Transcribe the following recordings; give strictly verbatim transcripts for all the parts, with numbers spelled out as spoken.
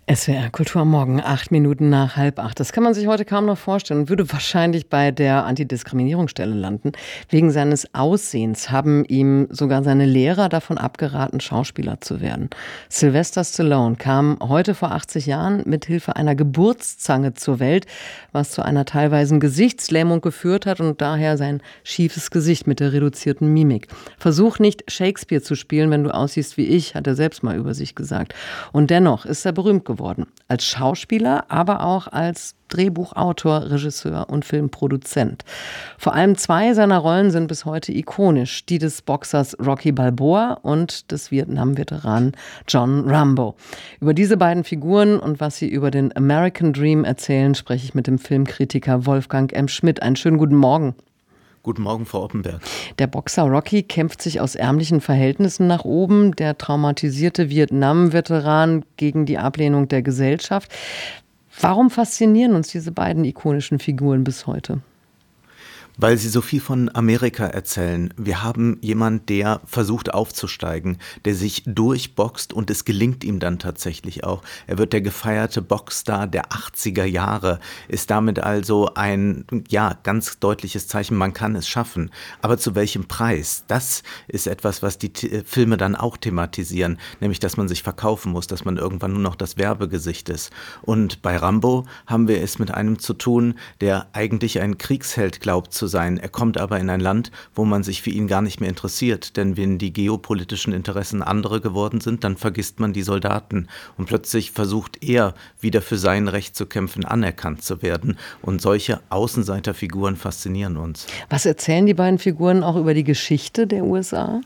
S W R Kultur am Morgen, acht Minuten nach halb acht. Das kann man sich heute kaum noch vorstellen und würde wahrscheinlich bei der Antidiskriminierungsstelle landen. Wegen seines Aussehens haben ihm sogar seine Lehrer davon abgeraten, Schauspieler zu werden. Sylvester Stallone kam heute vor achtzig Jahren mit Hilfe einer Geburtszange zur Welt, was zu einer teilweisen Gesichtslähmung geführt hat und daher sein schiefes Gesicht mit der reduzierten Mimik. Versuch nicht, Shakespeare zu spielen, wenn du aussiehst wie ich, hat er selbst mal über sich gesagt. Und dennoch ist er berühmt geworden. geworden. Als Schauspieler, aber auch als Drehbuchautor, Regisseur und Filmproduzent. Vor allem zwei seiner Rollen sind bis heute ikonisch. Die des Boxers Rocky Balboa und des Vietnam-Veteranen John Rambo. Über diese beiden Figuren und was sie über den American Dream erzählen, spreche ich mit dem Filmkritiker Wolfgang M. Schmidt. Einen schönen guten Morgen. Guten Morgen, Frau Oppenberg. Der Boxer Rocky kämpft sich aus ärmlichen Verhältnissen nach oben. Der traumatisierte Vietnam-Veteran gegen die Ablehnung der Gesellschaft. Warum faszinieren uns diese beiden ikonischen Figuren bis heute? Weil sie so viel von Amerika erzählen. Wir haben jemanden, der versucht aufzusteigen, der sich durchboxt und es gelingt ihm dann tatsächlich auch. Er wird der gefeierte Boxstar der achtziger Jahre, ist damit also ein ja ganz deutliches Zeichen, man kann es schaffen. Aber zu welchem Preis? Das ist etwas, was die T- Filme dann auch thematisieren, nämlich dass man sich verkaufen muss, dass man irgendwann nur noch das Werbegesicht ist. Und bei Rambo haben wir es mit einem zu tun, der eigentlich ein Kriegsheld glaubt zu sein. Er kommt aber in ein Land, wo man sich für ihn gar nicht mehr interessiert. Denn wenn die geopolitischen Interessen andere geworden sind, dann vergisst man die Soldaten. Und plötzlich versucht er, wieder für sein Recht zu kämpfen, anerkannt zu werden. Und solche Außenseiterfiguren faszinieren uns. Was erzählen die beiden Figuren auch über die Geschichte der U S A?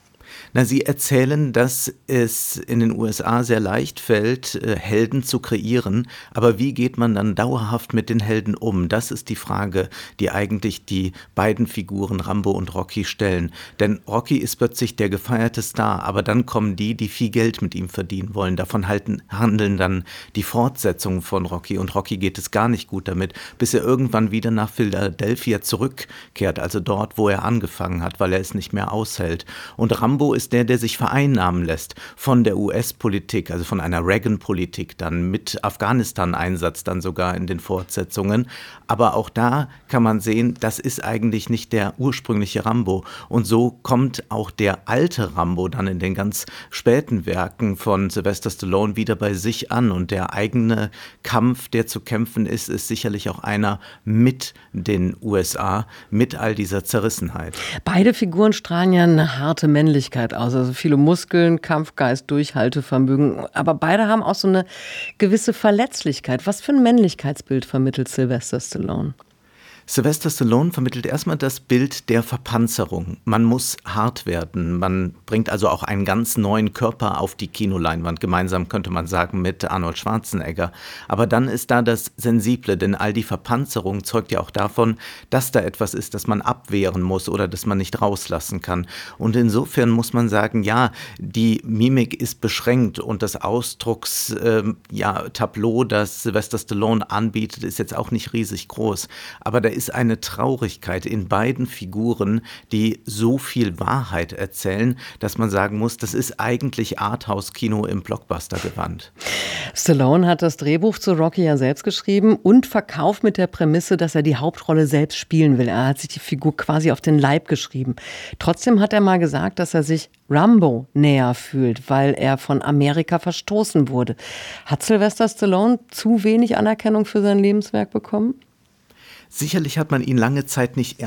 Na, sie erzählen, dass es in den U S A sehr leicht fällt, Helden zu kreieren. Aber wie geht man dann dauerhaft mit den Helden um? Das ist die Frage, die eigentlich die beiden Figuren Rambo und Rocky stellen. Denn Rocky ist plötzlich der gefeierte Star, aber dann kommen die, die viel Geld mit ihm verdienen wollen. Davon halten, handeln dann die Fortsetzungen von Rocky. Und Rocky geht es gar nicht gut damit, bis er irgendwann wieder nach Philadelphia zurückkehrt, also dort, wo er angefangen hat, weil er es nicht mehr aushält. Und Rambo ist der, der sich vereinnahmen lässt von der U S-Politik, also von einer Reagan-Politik dann mit Afghanistan-Einsatz dann sogar in den Fortsetzungen. Aber auch da kann man sehen, das ist eigentlich nicht der ursprüngliche Rambo. Und so kommt auch der alte Rambo dann in den ganz späten Werken von Sylvester Stallone wieder bei sich an. Und der eigene Kampf, der zu kämpfen ist, ist sicherlich auch einer mit den U S A, mit all dieser Zerrissenheit. Beide Figuren strahlen ja eine harte Männlichkeit aus, also viele Muskeln, Kampfgeist, Durchhaltevermögen, aber beide haben auch so eine gewisse Verletzlichkeit. Was für ein Männlichkeitsbild vermittelt Sylvester Stallone? Sylvester Stallone vermittelt erstmal das Bild der Verpanzerung. Man muss hart werden. Man bringt also auch einen ganz neuen Körper auf die Kinoleinwand. Gemeinsam könnte man sagen mit Arnold Schwarzenegger. Aber dann ist da das Sensible, denn all die Verpanzerung zeugt ja auch davon, dass da etwas ist, das man abwehren muss oder das man nicht rauslassen kann. Und insofern muss man sagen, ja, die Mimik ist beschränkt und das Ausdruckstableau, äh, ja, Tableau, das Sylvester Stallone anbietet, ist jetzt auch nicht riesig groß. Aber da ist ist eine Traurigkeit in beiden Figuren, die so viel Wahrheit erzählen, dass man sagen muss, das ist eigentlich Arthouse-Kino im Blockbuster-Gewand. Stallone hat das Drehbuch zu Rocky ja selbst geschrieben und verkauft mit der Prämisse, dass er die Hauptrolle selbst spielen will. Er hat sich die Figur quasi auf den Leib geschrieben. Trotzdem hat er mal gesagt, dass er sich Rambo näher fühlt, weil er von Amerika verstoßen wurde. Hat Sylvester Stallone zu wenig Anerkennung für sein Lebenswerk bekommen? Sicherlich hat man ihn lange Zeit nicht